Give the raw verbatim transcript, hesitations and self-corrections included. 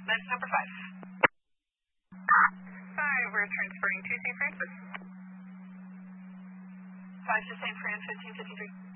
That's number five. Five, we're transferring to Saint Francis. Five to Saint Fran, fifteen fifty-three.